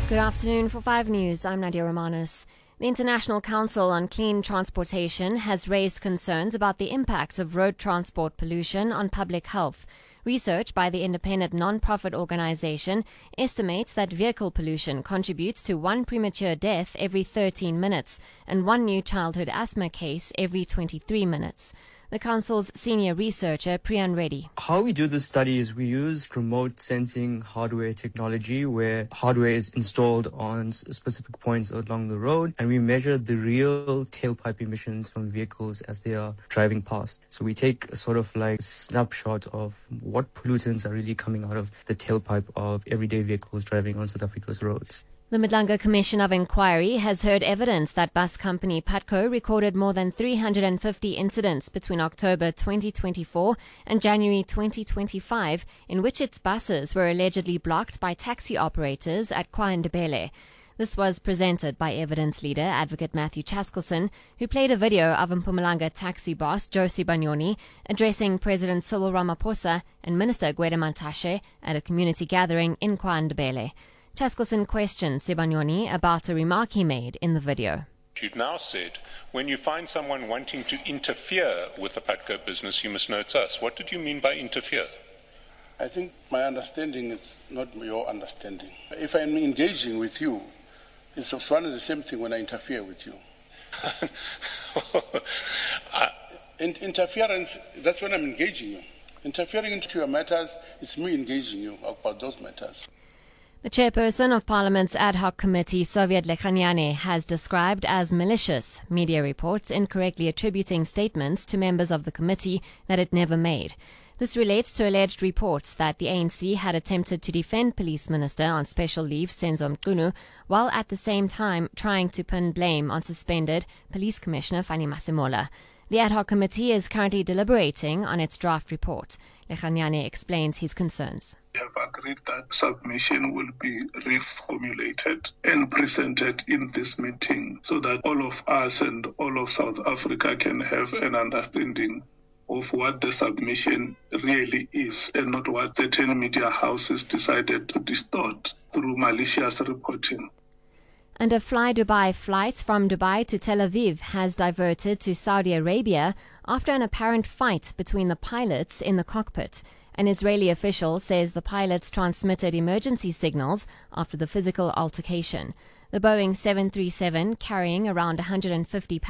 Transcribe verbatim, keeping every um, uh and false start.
Good afternoon. For five News, I'm Nadia Romanos. The International Council on Clean Transportation has raised concerns about the impact of road transport pollution on public health. Research by the independent non-profit organization estimates that vehicle pollution contributes to one premature death every thirteen minutes and one new childhood asthma case every twenty-three minutes. The Council's senior researcher, Priyan Reddy. How we do this study is we use remote sensing hardware technology where hardware is installed on specific points along the road, and we measure the real tailpipe emissions from vehicles as they are driving past. So we take a sort of like snapshot of what pollutants are really coming out of the tailpipe of everyday vehicles driving on South Africa's roads. The Madlanga Commission of Inquiry has heard evidence that bus company Patco recorded more than three hundred fifty incidents between October twenty twenty-four and January twenty twenty-five in which its buses were allegedly blocked by taxi operators at KwaNdebele. This was presented by evidence leader Advocate Matthew Chaskelson, who played a video of Mpumalanga taxi boss Josie Banyoni addressing President Cyril Ramaphosa and Minister Gwede Mantashe at a community gathering in KwaNdebele. Chaskelson questioned Sibanyoni about a remark he made in the video. You've now said, when you find someone wanting to interfere with the Patco business, you must know it's us. What did you mean by interfere? I think my understanding is not your understanding. If I'm engaging with you, it's one and the same thing when I interfere with you. uh, In, interference, that's when I'm engaging you. Interfering into your matters, it's me engaging you about those matters. The chairperson of Parliament's ad hoc committee, Soviet Lekhanyane, has described as malicious media reports incorrectly attributing statements to members of the committee that it never made. This relates to alleged reports that the A N C had attempted to defend Police Minister on special leave Senzo Mchunu, while at the same time trying to pin blame on suspended Police Commissioner Fanny Masemola. The ad hoc committee is currently deliberating on its draft report. Lekhanyane explains his concerns. We have agreed that submission will be reformulated and presented in this meeting so that all of us and all of South Africa can have an understanding of what the submission really is and not what certain media houses decided to distort through malicious reporting. And a Fly Dubai flight from Dubai to Tel Aviv has diverted to Saudi Arabia after an apparent fight between the pilots in the cockpit. An Israeli official says the pilots transmitted emergency signals after the physical altercation. The Boeing seven thirty-seven, carrying around one hundred fifty